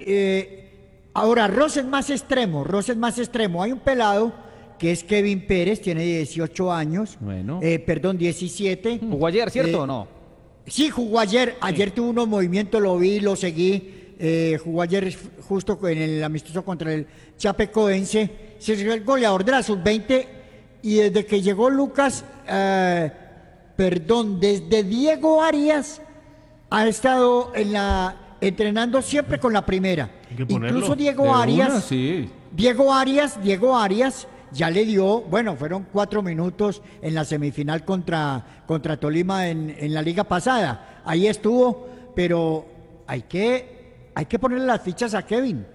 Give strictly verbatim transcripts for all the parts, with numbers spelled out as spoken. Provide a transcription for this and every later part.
eh, ahora, Ross es más extremo, Ross es más extremo. Hay un pelado que es Kevin Pérez, tiene dieciocho años, Bueno. eh, perdón, diecisiete. ¿Jugó ayer, cierto Eh, o no? Sí, jugó ayer. Ayer tuvo unos movimientos, lo vi, lo seguí. Eh, jugó ayer justo en el amistoso contra el Chapecoense. Se fue el goleador de la sub veinte. Y desde que llegó Lucas, eh, perdón, desde Diego Arias ha estado en la entrenando siempre con la primera. Hay que ponerlo. Incluso Diego De Arias. una, sí. Diego Arias, Diego Arias ya le dio, bueno, fueron cuatro minutos en la semifinal contra, contra Tolima en, en la liga pasada. Ahí estuvo, pero hay que, hay que ponerle las fichas a Kevin.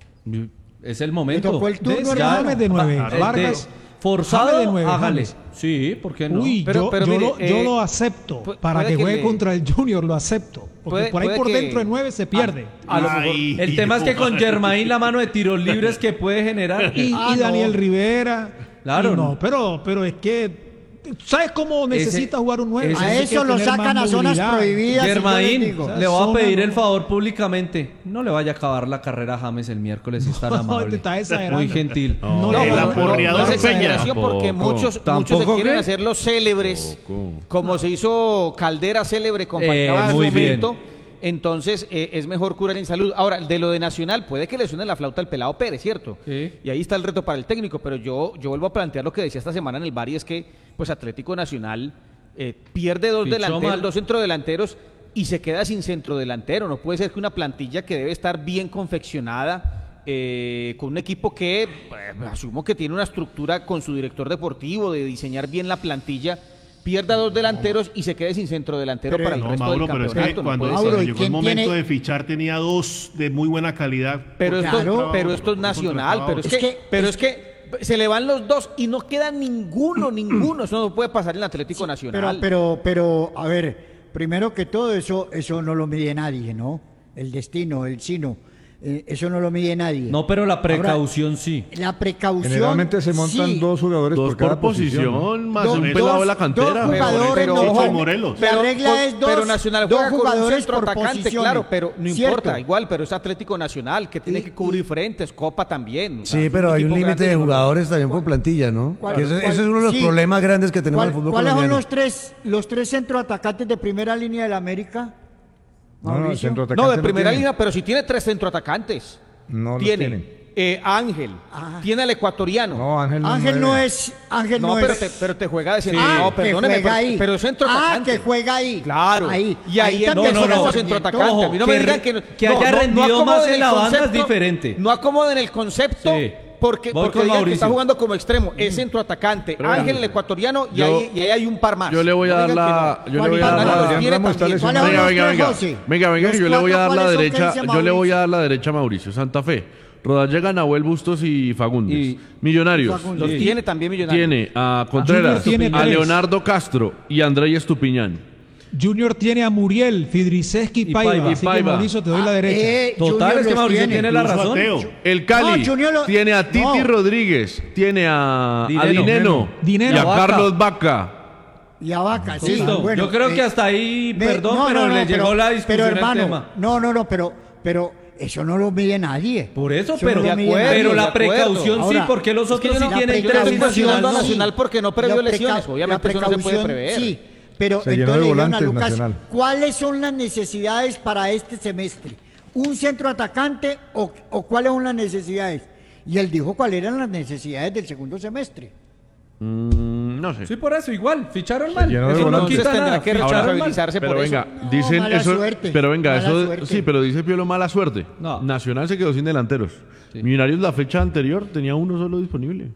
Es el Le momento. tocó el turno, Ya- hermano. de nueve. Claro. Vargas, De- forzado, James de nueve, hágale. James. Sí, ¿por qué no? Uy, Pero- yo, pero yo mire, lo, eh, yo lo acepto. pu- Para puede que que juegue le- contra el Junior lo acepto. Porque Puede- por ahí puede por que- dentro de nueve se pierde. A lo mejor- Ay, El tema es que con Germain la mano de tiros libres que puede generar. y, Ah, y Daniel no. Rivera. Claro. Y no, pero, pero es que ¿sabes cómo necesita Ese- jugar un nueve? ese- A Tiene que eso lo tener sacan más a zonas movilidad. prohibidas. y yo les Germain, digo. le voy a Zona, pedir no. el favor públicamente. No le vaya a acabar la carrera a James el miércoles si es tan No, amable. te está exagerando. Muy gentil. No, No, el pero- aporreador no es Peña. exageración porque Tampoco. muchos, muchos se ¿Tampoco quieren qué? hacer los célebres, Tampoco. como se hizo Caldera célebre con Eh, Falcao en su muy bien. momento. Entonces eh, es mejor curar en salud. Ahora, de lo de Nacional, puede que le suene la flauta al pelado Pérez, ¿cierto? Sí. Y ahí está el reto para el técnico, pero yo, yo vuelvo a plantear lo que decía esta semana en el bar y es que pues Atlético Nacional eh, pierde dos Fichó delanteros, mal. dos centrodelanteros y se queda sin centrodelantero. No puede ser que una plantilla que debe estar bien confeccionada, eh, con un equipo que eh, asumo que tiene una estructura con su director deportivo de diseñar bien la plantilla, pierda dos delanteros y se quede sin centrodelantero Pero, para el No, resto Mauro, del pero es campeonato. que no cuando, puede Mauro, cuando ¿y llegó el quién momento tiene- de fichar tenía dos de muy buena calidad. Pero Porque esto, Claro. pero esto es nacional, pero es, Es que, que- pero es que se le van los dos y no queda ninguno, ninguno. Eso no puede pasar en el Atlético Pero, Nacional. pero, pero, a ver, primero que todo eso, eso no lo mide nadie, ¿no? El destino, el sino, eh, eso no lo mide nadie. No, pero la precaución sí. La precaución. Generalmente se montan sí. dos jugadores Dos por cada por posición, posición. más Dos- un pelado de la dos- cantera. dos jugadores, Pero- no, pero- Juan, Morelos. La regla con- es dos, pero Nacional dos juega con un jugadores por centroatacante, posición. claro, pero no ¿Cierto? importa, igual, pero es Atlético Nacional que tiene Y- que cubrir y- frentes, Copa también. o sea, Sí, es pero un hay un equipo límite grande de y no- jugadores también por plantilla, ¿no? ¿Cuál- Que ese, cuál- ese es uno de los sí. problemas grandes que tenemos en el ¿Cuál- fútbol ¿Cuáles son colombiano. los tres, los tres centroatacantes de primera línea del América? No, no, el Mauricio. centroatacante No, de primera tiene. línea, pero si tiene tres centroatacantes. No los tiene tiene. eh, Ángel, Ah. tiene al ecuatoriano. No, Ángel no, Ángel es no nueve. es, Ángel no, No, pero es. te, pero te juega de centro. Ah, no, que perdóneme, juega pero, ahí. pero es centroatacante. Ah, que juega ahí. Claro. Ahí. Y ahí, también no, no, juega no, Sarmiento. centroatacante. Ojo, a mí no me que digan re- que, que haya rendido acomoden más en el la banda es concepto, diferente. No acomoden el concepto. Sí. Porque, Voy porque con digan que Mauricio. está jugando como extremo. Es centroatacante. Pero Ángel, venga, el ecuatoriano, y, yo- ahí, y ahí hay un par más. Yo le voy a No dar digan que la. no. Yo le voy a dar Juan la. Pablo tiene Ramos está también. lesionado. ¿Cuáles Venga, son venga, los venga. tres, José? Venga, venga, que Los yo le voy a cuatro, dar la ¿cuáles son? ¿Qué derecha. dice Yo le voy Mauricio? a dar la derecha a Mauricio. Santa Fe. Rodallega, Nahuel Bustos y Fagundes. Y- Millonarios. Fagundes. Los tiene también Millonarios. Tiene a Contreras, Junior tiene a tres. Leonardo Castro y a Andrés Estupiñán. Junior tiene a Muriel, Fidriceski y Y Paiva. Paiva. Así Paiva. que Mauricio te doy la derecha. Eh, Total, Junior es que los Mauricio tiene la Incluso razón. Ateo. El Cali No, Junior lo- tiene a Titi no. Rodríguez, tiene a a Dineno. Dineno, Dineno. y a Vaca. Carlos Vaca. Y a Vaca, sí. Listo. bueno, Yo creo eh, que hasta ahí, me- perdón, no, pero no, no, le llegó la discusión Pero al hermano, tema. no, no, no, pero, pero eso no lo mide nadie. Por eso, Eso pero, no lo mide acuerdo, nadie. pero de la acuerdo. precaución sí, Ahora, porque los Es que otros yo sí no, tienen yo no tres estoy cuestionando a nacionales. Nacional porque no perdió La lesiones. preca- Obviamente la eso no se puede precaución, prever. Sí, pero Se llenó entonces de le dijeron a volantes Lucas, Nacional. ¿cuáles son las necesidades para este semestre? ¿Un centro atacante o, o cuáles son las necesidades? Y él dijo cuáles eran las necesidades del segundo semestre. Mm, no sé. Sí, por eso, igual, ficharon mal. llenó de Eso no volantes. quita Entonces tendrá nada. que Ficharon mal. responsabilizarse Pero por venga, eso. No, dicen mala eso, suerte, pero venga, mala eso suerte. sí, pero dice Piolo mala suerte. No. Nacional se quedó sin delanteros. Sí. Millonarios la fecha anterior tenía uno solo disponible.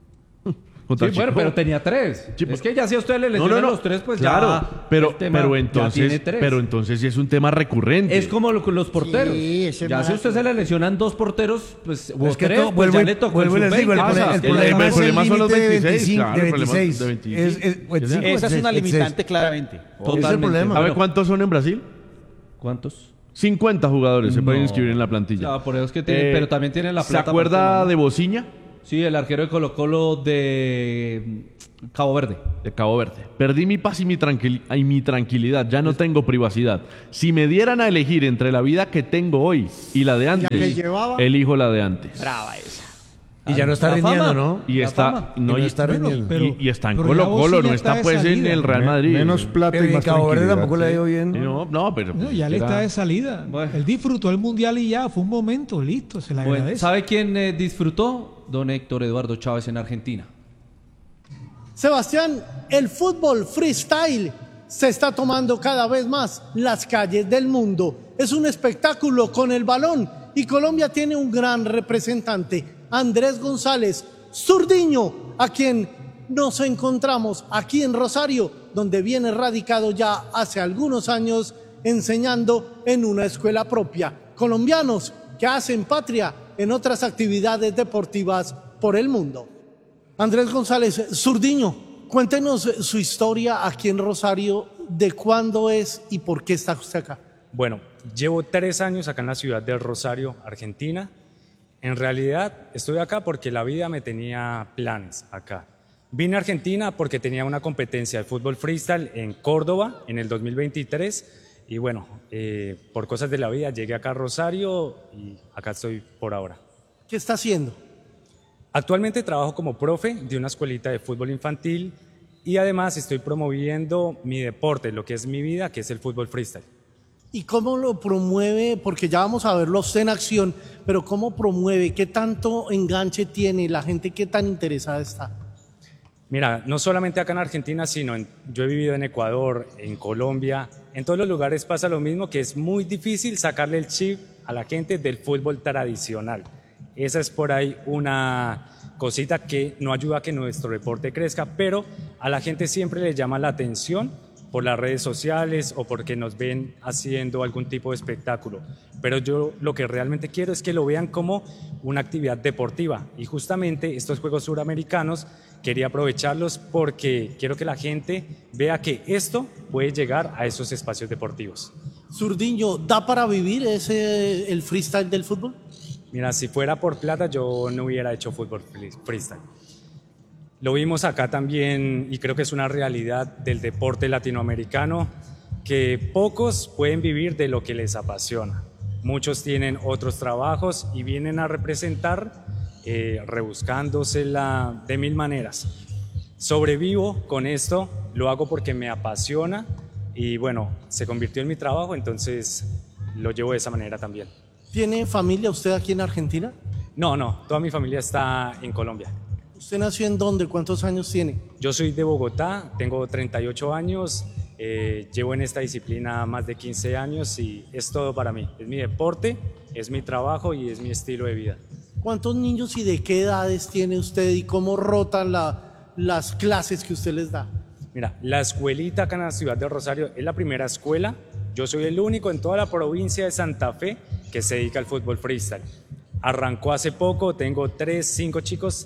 Sí, Contra bueno, Chico. pero tenía tres. Sí, Es que ya si a usted le No, lesionan no, no. los tres, pues claro, ya. pero, el tema pero ya entonces, tiene tres. pero entonces sí es un tema recurrente. Es como lo- con los porteros. Sí, ese ya es si a usted barato. se le lesionan dos porteros, pues o Es que tres, todo- pues vuelvo ya y- le tocó vuelvo y el les digo, el sub veinte. problema- el el problema problema es el son los límite de veintiséis, veinticinco, claro, de el problema veintiséis. de veinticinco. Es- es- veinticinco, Esa es una veintiséis. limitante claramente. Totalmente. Ese es el problema. ¿Sabe Bueno, cuántos son en Brasil? ¿Cuántos? cincuenta jugadores se pueden No. inscribir en la plantilla. Ya, por eso es que tiene- pero también tienen la ¿Se plata acuerda para el tema, de ¿no? Bociña? Sí, el arquero de Colo Colo de... Cabo Verde. De Cabo Verde. Perdí mi paz y mi, tranquil- y mi tranquilidad. Ya no tengo privacidad. Si me dieran a elegir entre la vida que tengo hoy y la de antes, que llevaba. elijo la de antes. Brava esa. Y ya no está La rindiendo, fama. ¿no? Y La está, fama. no, Y no y- está bueno, rindiendo. Pero- y, y está en pero Colo ya vos Colo, sí ya no está está de pues en salida. el Real Me- Madrid. Menos plata Pero y en más Cabo Verde tranquilidad. tampoco le ha ido bien. No, no, pero. No, ya le era- está de salida. Bueno. Él disfrutó el mundial y ya, fue un momento, listo, se le Bueno, agradece. ¿sabe quién eh, disfrutó? Don Héctor Eduardo Chávez en Argentina. Sebastián, el fútbol freestyle se está tomando cada vez más las calles del mundo. Es un espectáculo con el balón y Colombia tiene un gran representante, Andrés González Zurdiño, a quien nos encontramos aquí en Rosario, donde viene radicado ya hace algunos años enseñando en una escuela propia. Colombianos que hacen patria en otras actividades deportivas por el mundo. Andrés González Zurdiño, cuéntenos su historia aquí en Rosario, de cuándo es y por qué está usted acá. Bueno, llevo tres años acá en la ciudad de Rosario, Argentina. En realidad estoy acá porque la vida me tenía planes acá. Vine a Argentina porque tenía una competencia de fútbol freestyle en Córdoba en el dos mil veintitrés y bueno, eh, por cosas de la vida llegué acá a Rosario y acá estoy por ahora. ¿Qué está haciendo? Actualmente trabajo como profe de una escuelita de fútbol infantil y además estoy promoviendo mi deporte, lo que es mi vida, que es el fútbol freestyle. ¿Y cómo lo promueve? Porque ya vamos a verlo usted en acción, pero ¿cómo promueve? ¿Qué tanto enganche tiene la gente? ¿Qué tan interesada está? Mira, no solamente acá en Argentina, sino en, yo he vivido en Ecuador, en Colombia, en todos los lugares pasa lo mismo, que es muy difícil sacarle el chip a la gente del fútbol tradicional. Esa es por ahí una cosita que no ayuda a que nuestro deporte crezca, pero a la gente siempre le llama la atención por las redes sociales o porque nos ven haciendo algún tipo de espectáculo. Pero yo lo que realmente quiero es que lo vean como una actividad deportiva y justamente estos Juegos Suramericanos quería aprovecharlos porque quiero que la gente vea que esto puede llegar a esos espacios deportivos. Zurdiño, ¿da para vivir ese, el freestyle del fútbol? Mira, si fuera por plata yo no hubiera hecho fútbol freestyle. Lo vimos acá también y creo que es una realidad del deporte latinoamericano que pocos pueden vivir de lo que les apasiona. Muchos tienen otros trabajos y vienen a representar eh, rebuscándosela de mil maneras. Sobrevivo con esto, lo hago porque me apasiona y bueno, se convirtió en mi trabajo, entonces lo llevo de esa manera también. ¿Tiene familia usted aquí en Argentina? No, no, toda mi familia está en Colombia. ¿Usted nació en dónde? ¿Cuántos años tiene? Yo soy de Bogotá, tengo treinta y ocho años, eh, llevo en esta disciplina más de quince años y es todo para mí. Es mi deporte, es mi trabajo y es mi estilo de vida. ¿Cuántos niños y de qué edades tiene usted y cómo rotan la, las clases que usted les da? Mira, la escuelita acá en la ciudad de Rosario es la primera escuela. Yo soy el único en toda la provincia de Santa Fe que se dedica al fútbol freestyle. Arrancó hace poco, tengo tres, cinco chicos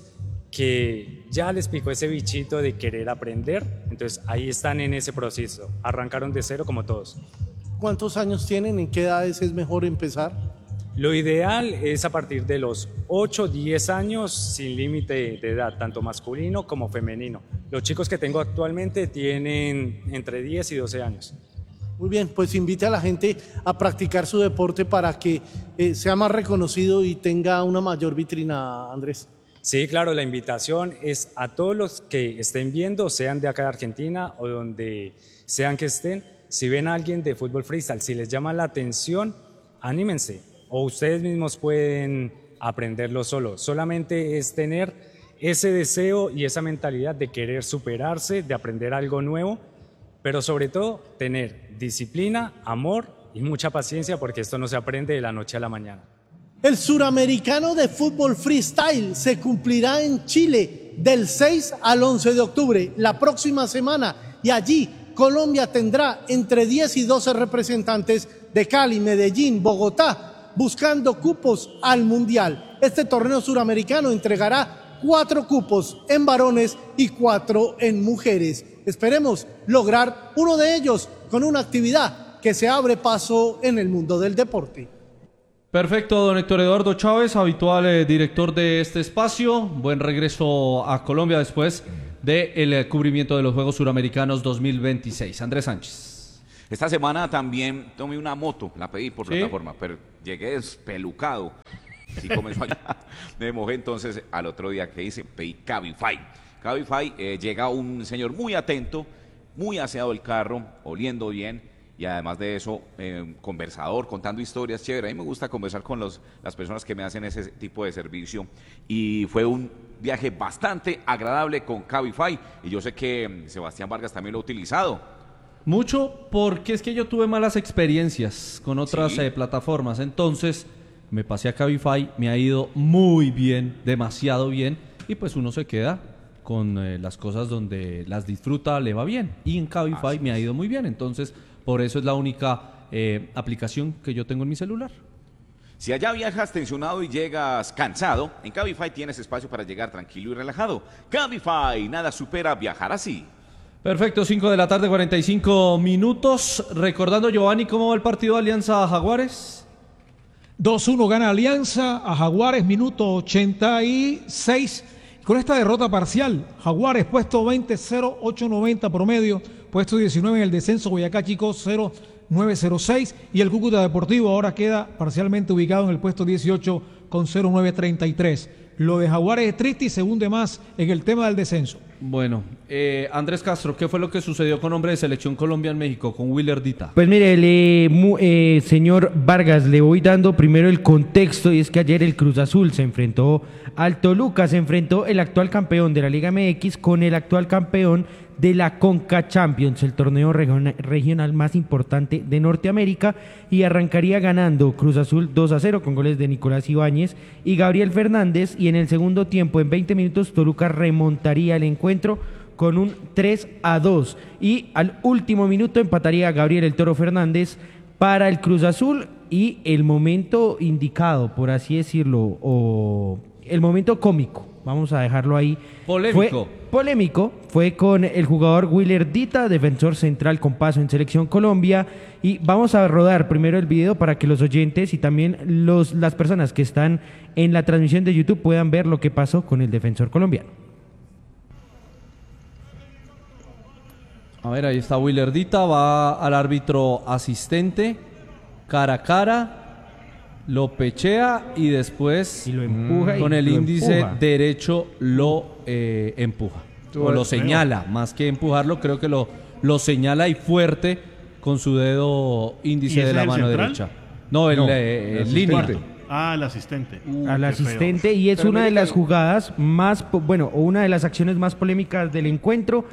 que ya les picó ese bichito de querer aprender, entonces ahí están en ese proceso, arrancaron de cero como todos. ¿Cuántos años tienen? ¿En qué edades es mejor empezar? Lo ideal es a partir de los ocho, diez años sin límite de edad, tanto masculino como femenino. Los chicos que tengo actualmente tienen entre diez y doce años. Muy bien, pues invite a la gente a practicar su deporte para que eh, sea más reconocido y tenga una mayor vitrina, Andrés. Sí, claro, la invitación es a todos los que estén viendo, sean de acá de Argentina o donde sean que estén, si ven a alguien de fútbol freestyle, si les llama la atención, anímense, o ustedes mismos pueden aprenderlo solo. Solamente es tener ese deseo y esa mentalidad de querer superarse, de aprender algo nuevo, pero sobre todo tener disciplina, amor y mucha paciencia porque esto no se aprende de la noche a la mañana. El Suramericano de Fútbol Freestyle se cumplirá en Chile del seis al once de octubre, la próxima semana, y allí Colombia tendrá entre diez y doce representantes de Cali, Medellín, Bogotá, buscando cupos al Mundial. Este torneo suramericano entregará cuatro cupos en varones y cuatro en mujeres. Esperemos lograr uno de ellos con una actividad que se abre paso en el mundo del deporte. Perfecto, don Héctor Eduardo Chávez, habitual eh, director de este espacio. Buen regreso a Colombia después del eh, cubrimiento de los Juegos Suramericanos dos mil veintiséis. Andrés Sánchez. Esta semana también tomé una moto, la pedí por ¿Sí? plataforma, pero llegué despelucado. Sí comenzó allá. Me mojé, entonces al otro día que hice, pedí Cabify. Cabify, eh, llega un señor muy atento, muy aseado el carro, oliendo bien, y además de eso, eh, conversador, contando historias, chévere. A mí me gusta conversar con los, las personas que me hacen ese tipo de servicio, y fue un viaje bastante agradable con Cabify, y yo sé que Sebastián Vargas también lo ha utilizado. Mucho, porque es que yo tuve malas experiencias con otras Sí. eh, plataformas, entonces me pasé a Cabify, me ha ido muy bien, demasiado bien, y pues uno se queda con eh, las cosas donde las disfruta, le va bien, y en Cabify Así me ha es. ido muy bien, entonces por eso es la única eh, aplicación que yo tengo en mi celular. Si allá viajas tensionado y llegas cansado, en Cabify tienes espacio para llegar tranquilo y relajado. Cabify, nada supera viajar así. Perfecto, cinco de la tarde, cuarenta y cinco minutos. Recordando, Giovanni, ¿cómo va el partido de Alianza Jaguares? dos uno gana Alianza a Jaguares, minuto ochenta y seis. Con esta derrota parcial, Jaguares puesto veinte, cero ocho noventa promedio, puesto diecinueve en el descenso, Boyacá Chico cero nueve cero seis, y el Cúcuta Deportivo ahora queda parcialmente ubicado en el puesto dieciocho con cero nueve treinta y tres. Lo de Jaguares es triste y se hunde más en el tema del descenso. Bueno, eh, Andrés Castro, ¿qué fue lo que sucedió con hombre de Selección Colombia en México, con Willer Dita? Pues mire, le, mu- eh, señor Vargas, le voy dando primero el contexto, y es que ayer el Cruz Azul se enfrentó al Toluca, se enfrentó el actual campeón de la Liga M X con el actual campeón de la Conca Champions, el torneo regional, regional más importante de Norteamérica, y arrancaría ganando Cruz Azul dos a cero con goles de Nicolás Ibáñez y Gabriel Fernández, y en el segundo tiempo, en veinte minutos, Toluca remontaría el encuentro con un tres a dos, y al último minuto empataría Gabriel el Toro Fernández para el Cruz Azul, y el momento indicado, por así decirlo, o el momento cómico, vamos a dejarlo ahí. Polémico. Fue polémico, fue con el jugador Willer Dita, defensor central con paso en Selección Colombia, y vamos a rodar primero el video para que los oyentes y también los, las personas que están en la transmisión de YouTube puedan ver lo que pasó con el defensor colombiano. A ver, ahí está Willer Dita, va al árbitro asistente, cara a cara, lo pechea y después Y lo empuja y con el lo índice empuja. derecho lo eh, empuja. O lo señala, más que empujarlo, creo que lo, lo señala y fuerte con su dedo índice ¿Y ese de la es el mano central? derecha. No, el, No, eh, el el línea. asistente. Ah, el asistente. al Uh, qué feo. asistente, y es Pero una mire de las que- jugadas más, po- bueno, o una de las acciones más polémicas del encuentro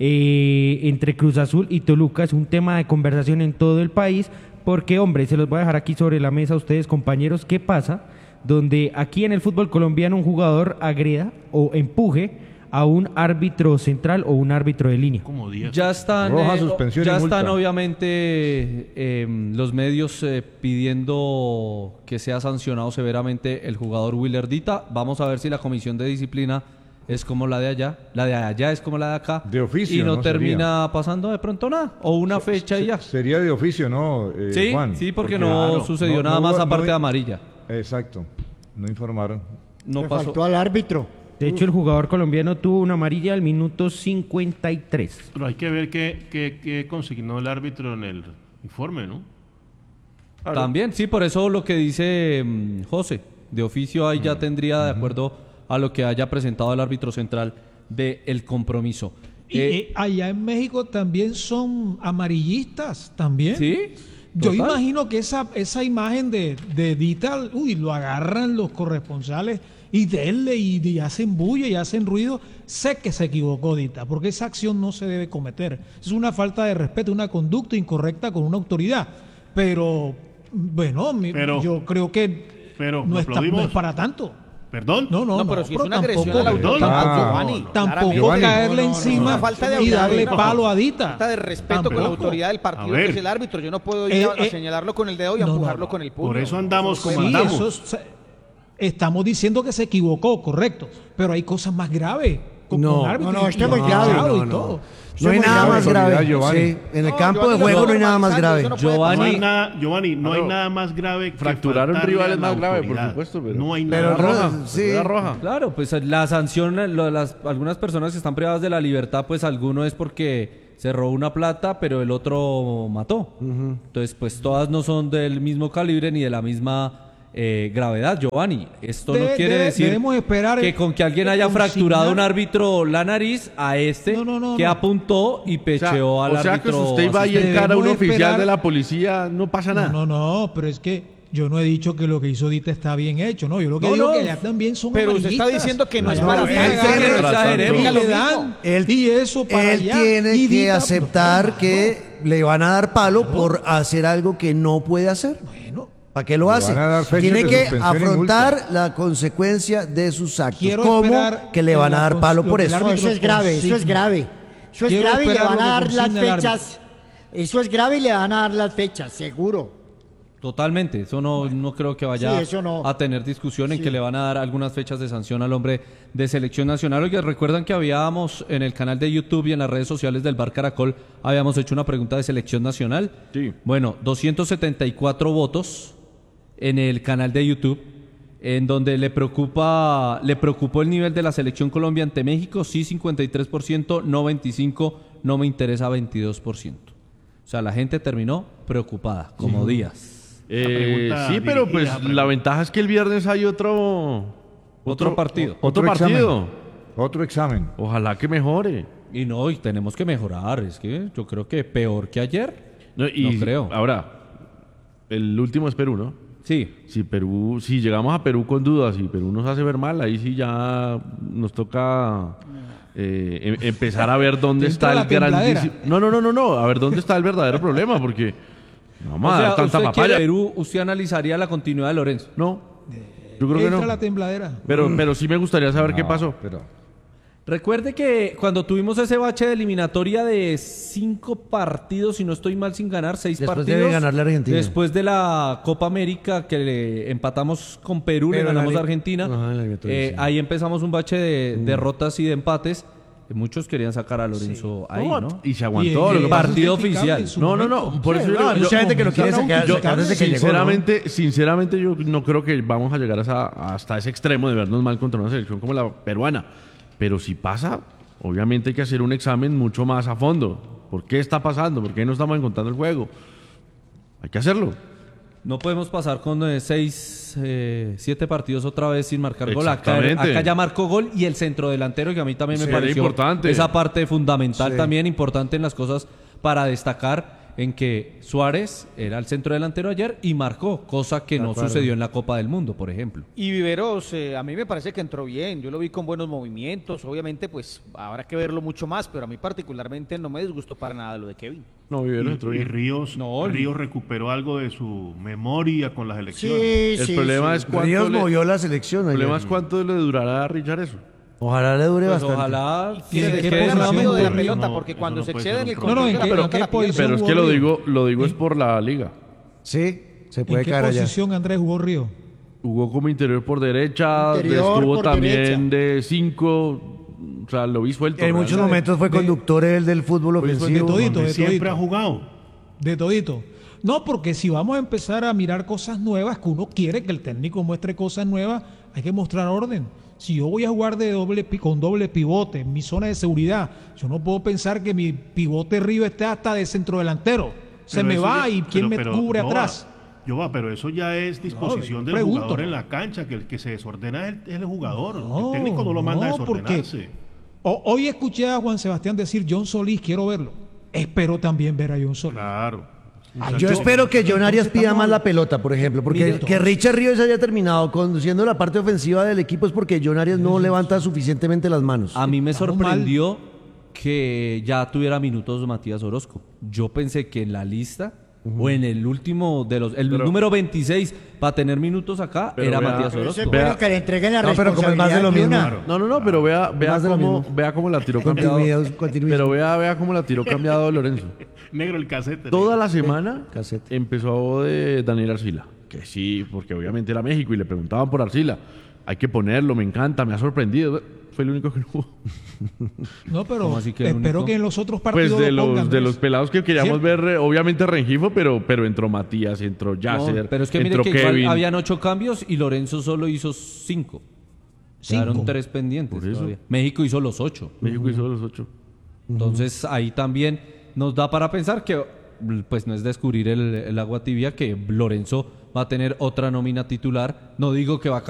eh, entre Cruz Azul y Toluca. Es un tema de conversación en todo el país, porque, hombre, se los voy a dejar aquí sobre la mesa a ustedes, compañeros, ¿qué pasa? Donde aquí en el fútbol colombiano un jugador agreda o empuje a un árbitro central o un árbitro de línea. Como diez. Ya están, Roja, eh, suspensión ya y multa. están obviamente eh, los medios eh, pidiendo que sea sancionado severamente el jugador Willer Dita. Vamos a ver si la comisión de disciplina es como la de allá, la de allá es como la de acá. De oficio, Y no, ¿no? termina pasando de pronto nada, o una fecha y ya. Sería de oficio, ¿no, eh, Sí, Juan? sí, porque, Porque, no claro, sucedió no- nada no más hubo- aparte no- de amarilla. Exacto. No informaron. No Le pasó. faltó al árbitro. De hecho, el jugador colombiano tuvo una amarilla al minuto cincuenta y tres. Pero hay que ver qué, qué, qué consignó el árbitro en el informe, ¿no? También, sí, por eso lo que dice mm, José, de oficio ahí ya tendría, de acuerdo a lo que haya presentado el árbitro central del compromiso. Y Eh, eh, allá en México también son amarillistas, también. ¿Sí? Yo Total. imagino que esa, esa imagen de, de Dita, uy, lo agarran los corresponsales y denle y, y hacen bulla y hacen ruido. Sé que se equivocó Dita, porque esa acción no se debe cometer. Es una falta de respeto, una conducta incorrecta con una autoridad. Pero, bueno, mi- Pero- yo creo que pero no, está, aplaudimos. no es para tanto. ¿Perdón? No, no, No, no. pero si es una tampoco- agresión a la autoridad, Perdón. Giovanni. Tampoco claramente. Giovanni. caerle No, no, no, encima Una falta de y autoridad, darle una palo a Dita. falta de respeto con la Tampoco. autoridad del partido A ver. que es el árbitro. Yo no puedo ir Eh, a, a eh, señalarlo con el dedo y a no, no, empujarlo no. con el puño. Por eso andamos como Sí, andamos. eso es- estamos diciendo que se equivocó, correcto, pero hay cosas más graves. con, No, con árbitros no, no, y- esto es y muy grave. abogado y No, no. todo. No hay Eso es nada muy más grave. grave. Giovanni. Sí, en el No, campo Giovanni, de juego lo no hay nada más normalizando, grave. eso no puede Giovanni- No hay pasar. nada, Giovanni, no hay Claro. nada más grave que Fracturar un faltarle rival a es la más grave, por autoridad. supuesto, pero- No hay Pero nada no, roja, sí. la roja. Claro, pues la sanción, lo- las, algunas personas que están privadas de la libertad, pues alguno es porque se robó una plata, pero el otro mató. Entonces, pues todas no son del mismo calibre ni de la misma eh, gravedad, Giovanni. Esto no Debe- quiere debe- decir debemos esperar que el- con que alguien haya consignar- fracturado un árbitro la nariz a este No, no, no, que no. apuntó y O sea, pecheó al o sea que árbitro. si usted va y asistente. encara a un Debemos oficial esperar- de la policía, no pasa nada. No, no, no, pero es que yo no he dicho que lo que hizo Dita está bien hecho, ¿no? Yo lo que No, digo no. que allá también son Pero usted está amarillistas. diciendo que no es Allá para también él agarran tiene- y exageremos. le Lo dan mismo. Él, y eso para él allá. tiene Y que Dita- aceptar que le van a dar palo por hacer algo que no puede hacer. Bueno, ¿Para qué lo Le hace? van a dar fechas Tiene de que suspensión y afrontar la consecuencia de sus actos. Quiero ¿Cómo? esperar Que le van a la dar cons- palo lo por que el eso. No, eso es grave, eso es consigna. grave. Eso es Quiero grave y le esperar van lo a que dar las consigna el fechas. Eso es grave y le van a dar las fechas, seguro. Totalmente, eso no, no creo que vaya Sí, eso no. a tener discusión en Sí. que le van a dar algunas fechas de sanción al hombre de selección nacional. Oye, recuerdan que habíamos en el canal de YouTube y en las redes sociales del Bar Caracol, habíamos hecho una pregunta de selección nacional. Sí. Bueno, doscientos setenta y cuatro votos en el canal de YouTube, en donde le preocupa, le preocupó el nivel de la selección Colombia ante México, sí cincuenta y tres por ciento, no veinticinco por ciento, no me interesa veintidós por ciento. O sea, la gente terminó preocupada, como Díaz. Eh, pregunta sí, pero dirigida, pues esa pregunta. la ventaja es que el viernes hay otro Otro partido. Otro, Otro partido. examen. Otro examen. Ojalá que mejore. Y no, y tenemos que mejorar. Es que yo creo que peor que ayer. No, y No creo. Ahora, el último es Perú, ¿no? Sí. Si Perú, si llegamos a Perú con dudas y Perú nos hace ver mal, ahí sí ya nos toca eh, em- empezar a ver dónde Dentro está de el la tembladera. grandísimo. No, no, no, no, no. A ver dónde está el verdadero problema, porque no vamos O a sea, dar tanta usted quiere papaya. Perú, usted analizaría la continuidad de Lorenzo. No, yo creo que Entra no. la tembladera. Pero, pero sí me gustaría saber qué No, pasó. Pero Recuerde que cuando tuvimos ese bache de eliminatoria de cinco partidos, si no estoy mal, sin ganar, seis Después partidos. de ganarle a Argentina. Después de la Copa América, que le empatamos con Perú, Pero le en la ganamos li- a Argentina. Ajá, en la eliminatoria, Eh, sí. Ahí empezamos un bache de derrotas y de empates. Muchos querían sacar a Lorenzo ahí, No, ¿no? Y se Y aguantó. en lo que el pasa- partido justificable oficial. en su No, no, momento. no. Por Sí, eso yo- no, yo- mucha gente que lo quiere comenzaron sacar, a sacar desde que llegó, ¿no? Sinceramente, sinceramente yo no creo que vamos a llegar a esa- hasta ese extremo de vernos mal contra una selección como la peruana. Pero si pasa, obviamente hay que hacer un examen mucho más a fondo. ¿Por qué está pasando? ¿Por qué no estamos encontrando el juego? Hay que hacerlo. No podemos pasar con eh, seis, eh, siete partidos otra vez sin marcar gol. Acá, Exactamente. acá ya marcó gol y el centrodelantero, que a mí también me Sí, pareció importante. esa parte fundamental, Sí. también importante en las cosas para destacar, en que Suárez era el centrodelantero ayer y marcó, cosa que no acuerdo. sucedió en la Copa del Mundo, por ejemplo. Y Viveros, eh, a mí me parece que entró bien, yo lo vi con buenos movimientos, obviamente pues habrá que verlo mucho más, pero a mí particularmente no me disgustó para nada lo de Kevin. No, Y, Viveros entró y bien. Ríos, No, Ríos recuperó algo de su memoria con las Sí, elecciones. El sí, problema sí. es cuánto Ríos le, movió la selección. el ayer. problema es cuánto le durará a Richard eso. Ojalá le dure Pues bastante. ojalá ¿Y Que de se qué despegue posición rápido de la jugó? pelota, No, porque eso cuando no se puede excede ser en el un control problema. de No, la no, ¿en pelota, qué la pierde. posición Pero es jugó que lo Ríos? digo, lo digo es por la liga. Sí, se ¿En puede qué caer allá. posición Andrés jugó Río? Jugó como interior por derecha, Interior estuvo por también de cinco, o sea, lo vi suelto. En muchos realmente. momentos fue de- conductor él del fútbol de ofensivo. todito, Donde de siempre todito. ha jugado. De todito. No, porque si vamos a empezar a mirar cosas nuevas, que uno quiere que el técnico muestre cosas nuevas, hay que mostrar orden. Si yo voy a jugar de doble pi- con doble pivote en mi zona de seguridad, yo no puedo pensar que mi pivote Río esté hasta de centrodelantero. Se Pero me eso va ya- y quién pero- me pero, cubre Joa, atrás. Joa, pero eso ya es disposición yo del pregunto. jugador en la cancha, que el que se desordena es el, es el jugador. No, el técnico no lo manda no, a porque desordenarse. o- hoy escuché a Juan Sebastián decir John Solís, quiero verlo. Espero también ver a John Solís. Claro. Ah, Yo espero que John Arias pida más la pelota, por ejemplo, porque Mire, que entonces- Richard Ríos haya terminado conduciendo la parte ofensiva del equipo es porque John Arias no levanta suficientemente las manos. A mí me Estamos sorprendió que ya tuviera minutos Matías Orozco. Yo pensé que en la lista o en el último de los, el Pero- número veintiséis para tener minutos acá Pero era vea- Matías Pero Orozco. eso Vea- es bueno que le entreguen la No, pero como es más de lo responsabilidad mismo. de una. No, no, no, pero vea, vea Más de lo cómo, mismo. vea cómo la tiró cambiado. Continuidad, continuidad. Pero vea, vea cómo la tiró cambiado Lorenzo. Negro el casete. Toda negro. la semana Casete. empezó de Daniel Arcila. Que sí, porque obviamente era México y le preguntaban por Arcila. hay que ponerlo, me encanta, me ha sorprendido. Fue el único que no jugó. No, pero ¿Cómo así que el espero único? que en los otros partidos Pues de lo los, pongan, de ¿no? los pelados que queríamos ¿Cierto? ver, eh, obviamente Rengifo, pero, pero entró Matías, entró Yasser, No, pero es que mire entró que igual Kevin. habían ocho cambios y Lorenzo solo hizo cinco. Cinco. Quedaron tres pendientes Por eso. todavía. México hizo los ocho. México hizo los ocho. Entonces ahí también nos da para pensar que pues no es descubrir el, el agua tibia, que Lorenzo va a tener otra nómina titular. No digo que va a